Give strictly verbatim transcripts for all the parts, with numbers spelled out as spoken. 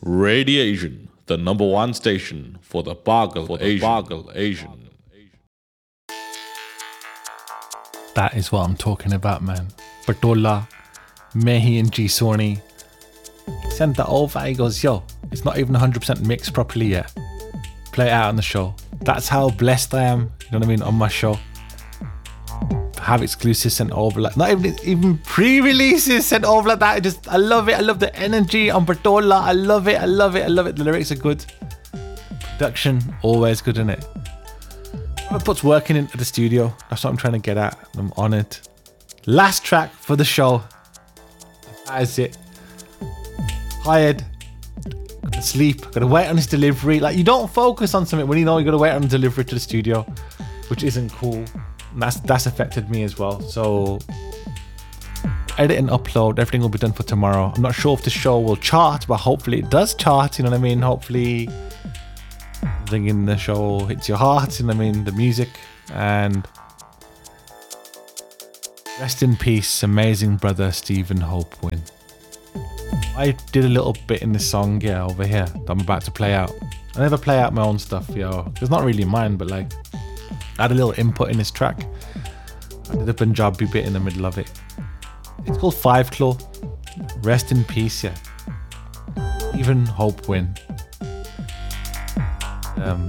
Radiation, the number one station for the Bargal for the Asian. Bargal Asian. That is what I'm talking about, man. Patola, Mehi and G Sony sent that over. He goes, yo, it's not even one hundred percent mixed properly yet. Play it out on the show. That's how blessed I am, you know what I mean, on my show. Have exclusives sent over, like not even even pre-releases sent over like that. I just I love it. I love the energy on Bertola. I love it. I love it. I love it. The lyrics are good. Production always good, isn't it? Whoever puts working into the studio, that's what I'm trying to get at. I'm on it. Last track for the show. That is it. Tired. Gotta sleep. Gotta wait on this delivery. Like, you don't focus on something when you know you gotta wait on the delivery to the studio, which isn't cool. And that's that's affected me as well. So edit and upload, everything will be done for tomorrow. I'm not sure if the show will chart, but hopefully it does chart, you know what I mean? Hopefully something in the show hits your heart, you know what I mean? The music. And rest in peace, amazing brother Stephen Hope Wynn. I did a little bit in this song, yeah, over here that I'm about to play out. I never play out my own stuff, yo. It's not really mine, but like, I had a little input in this track. I did a Punjabi bit in the middle of it. It's called Five Claw. Rest in peace, yeah. Even Hope Win. Um,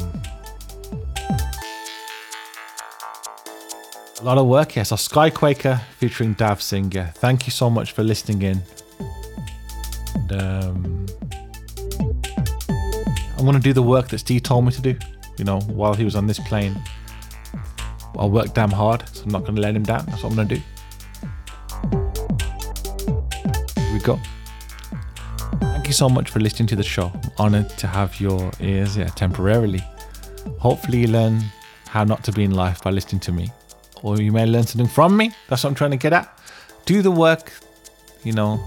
a lot of work, yeah. So Skyquaker featuring Dav Singh, yeah. Thank you so much for listening in. And, um, I'm going to do the work that Steve told me to do, you know, while he was on this plane. I'll work damn hard, so I'm not going to let him down. That's what I'm going to do. Here we go. Thank you so much for listening to the show. I'm honoured to have your ears, yeah, temporarily. Hopefully you learn how not to be in life by listening to me. Or you may learn something from me. That's what I'm trying to get at. Do the work, you know,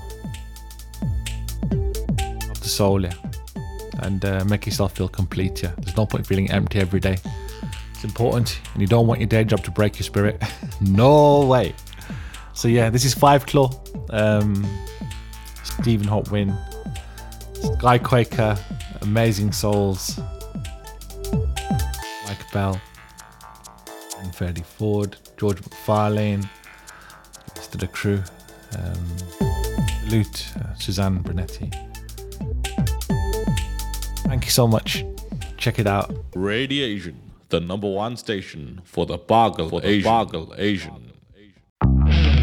of the soul, yeah. And uh, make yourself feel complete, yeah. There's no point feeling empty every day. It's important, and you don't want your day job to break your spirit. No way. So yeah, this is Five Claw, um, Stephen Hope Wynn, Skyquaker, Amazing Souls, Mike Bell, and Freddie Ford, George McFarlane, rest of the crew, um, Lute, uh, Suzanne Brunetti. Thank you so much. Check it out. Radiation, the number one station for the Bargal for the Asian. Bargal Asian.